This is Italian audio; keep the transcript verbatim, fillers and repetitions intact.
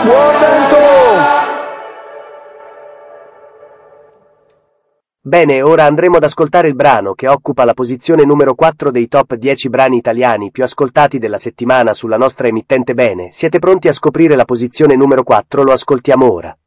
Buon vento! Bene, ora andremo ad ascoltare il brano che occupa la posizione numero quattro dei top dieci brani italiani più ascoltati della settimana sulla nostra emittente. Bene, siete pronti a scoprire la posizione numero quattro? Lo ascoltiamo ora.